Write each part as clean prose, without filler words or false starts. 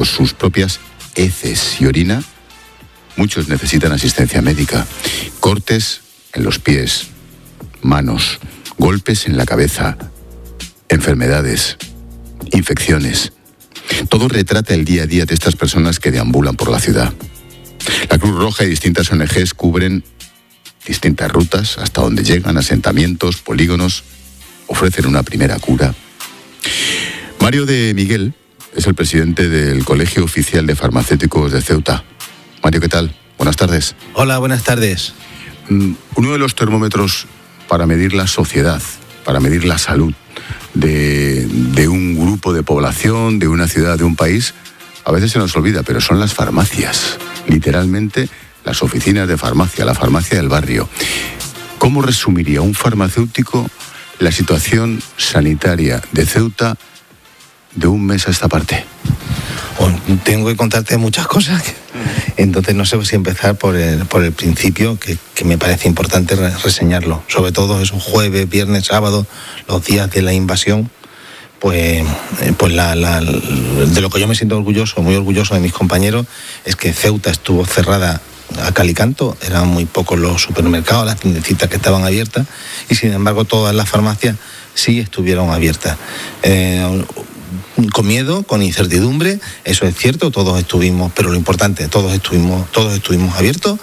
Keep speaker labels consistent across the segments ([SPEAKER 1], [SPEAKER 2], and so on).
[SPEAKER 1] sus propias heces y orina, muchos necesitan asistencia médica. Cortes en los pies, manos, golpes en la cabeza, enfermedades, infecciones. Todo retrata el día a día de estas personas que deambulan por la ciudad. La Cruz Roja y distintas ONGs cubren distintas rutas hasta donde llegan, asentamientos, polígonos, ofrecen una primera cura. Mario de Miguel es el presidente del Colegio Oficial de Farmacéuticos de Ceuta. Mario, ¿qué tal? Buenas tardes.
[SPEAKER 2] Hola, buenas tardes.
[SPEAKER 1] Uno de los termómetros para medir la sociedad, para medir la salud de un grupo de población, de una ciudad, de un país, a veces se nos olvida, pero son las farmacias. Literalmente, las oficinas de farmacia, la farmacia del barrio. ¿Cómo resumiría un farmacéutico la situación sanitaria de Ceuta de un mes a esta parte?
[SPEAKER 2] Bueno, tengo que contarte muchas cosas. Entonces no sé si empezar por el principio, que me parece importante reseñarlo. Sobre todo esos jueves, viernes, sábado, los días de la invasión. Pues de lo que yo me siento orgulloso, muy orgulloso de mis compañeros, es que Ceuta estuvo cerrada a cal y canto. Eran muy pocos los supermercados, las tiendecitas que estaban abiertas, y sin embargo todas las farmacias sí estuvieron abiertas. Con miedo, con incertidumbre, eso es cierto, todos estuvimos, pero lo importante, todos estuvimos abiertos,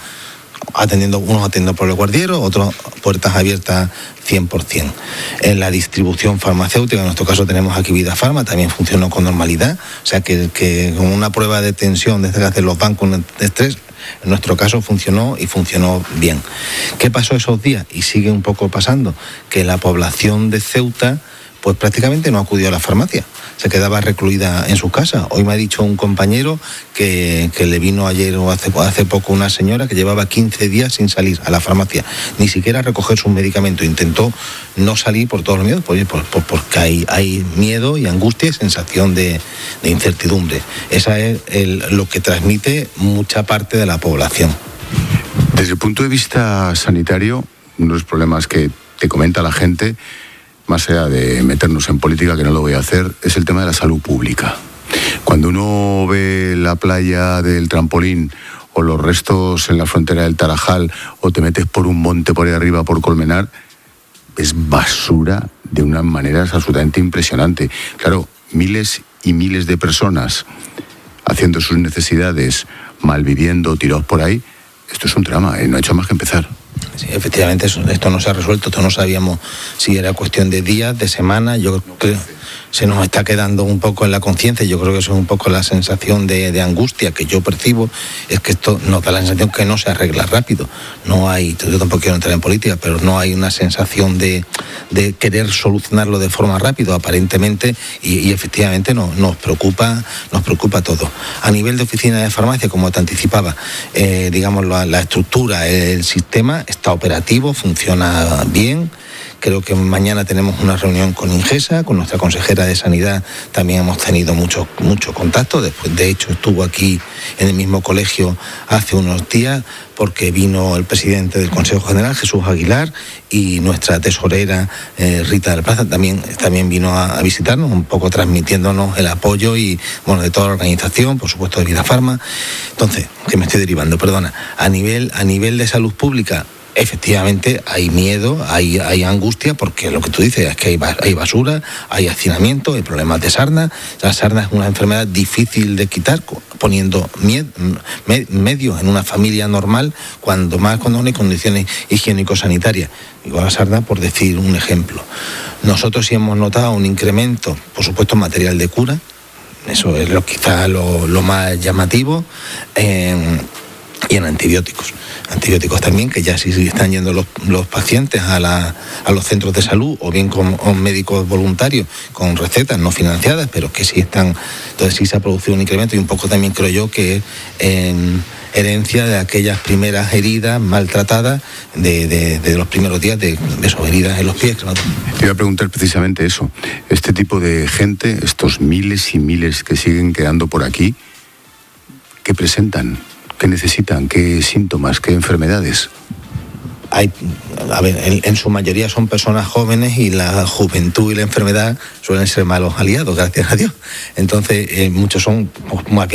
[SPEAKER 2] unos atendiendo por el guardiero, otros puertas abiertas 100%. En la distribución farmacéutica, en nuestro caso tenemos aquí Vida Farma, también funcionó con normalidad, o sea que con una prueba de tensión desde que hacen los bancos de estrés, en nuestro caso funcionó y funcionó bien. ¿Qué pasó esos días? Y sigue un poco pasando, que la población de Ceuta pues prácticamente no acudió a la farmacia, se quedaba recluida en su casa. Hoy me ha dicho un compañero que le vino ayer o hace poco una señora que llevaba 15 días sin salir a la farmacia, ni siquiera a recoger sus medicamentos. Intentó no salir por todos los miedos, porque hay miedo y angustia y sensación de incertidumbre. Esa es lo que transmite mucha parte de la población.
[SPEAKER 1] Desde el punto de vista sanitario, uno de los problemas que te comenta la gente, más allá de meternos en política, que no lo voy a hacer, es el tema de la salud pública. Cuando uno ve la playa del Trampolín o los restos en la frontera del Tarajal, o te metes por un monte por ahí arriba, por Colmenar, es basura de una manera absolutamente impresionante. Claro, miles y miles de personas haciendo sus necesidades, malviviendo, tirados por ahí. Esto es un drama, no ha hecho más que empezar.
[SPEAKER 2] Sí, efectivamente, esto no se ha resuelto, esto no sabíamos si era cuestión de días, de semanas. Yo creo que se nos está quedando un poco en la conciencia. Yo creo que eso es un poco la sensación de angustia que yo percibo, es que esto nos da la sensación que no se arregla rápido. No hay, yo tampoco quiero entrar en política, pero no hay una sensación de querer solucionarlo de forma rápida, aparentemente, y efectivamente nos preocupa todo. A nivel de oficina de farmacia, como te anticipaba, digamos la estructura, el sistema está operativo, funciona bien. Creo que mañana tenemos una reunión con Ingesa, con nuestra consejera de Sanidad. También hemos tenido mucho contacto. Después, de hecho, estuvo aquí en el mismo colegio hace unos días, porque vino el presidente del Consejo General, Jesús Aguilar, y nuestra tesorera, Rita del Plaza, también vino a visitarnos, un poco transmitiéndonos el apoyo y de toda la organización, por supuesto de Vida Farma. Entonces, que me estoy derivando, perdona. A nivel de salud pública, efectivamente hay miedo, hay angustia, porque lo que tú dices es que hay basura, hay hacinamiento, hay problemas de sarna. La sarna es una enfermedad difícil de quitar, poniendo medios en una familia normal, cuando no hay condiciones higiénico-sanitarias. Digo la sarna por decir un ejemplo. Nosotros sí hemos notado un incremento, por supuesto, en material de cura, eso es quizá lo más llamativo, y en antibióticos también, que ya sí están yendo los pacientes a los centros de salud, o bien con médicos voluntarios con recetas no financiadas, pero que sí están. Entonces sí se ha producido un incremento, y un poco también creo yo que herencia de aquellas primeras heridas maltratadas de los primeros días de esas heridas en los pies.
[SPEAKER 1] Te iba a preguntar precisamente eso. Este tipo de gente, estos miles y miles que siguen quedando por aquí, ¿qué presentan? ¿Qué necesitan? ¿Qué síntomas? ¿Qué enfermedades?
[SPEAKER 2] En su mayoría son personas jóvenes, y la juventud y la enfermedad suelen ser malos aliados, gracias a Dios. Entonces, muchos son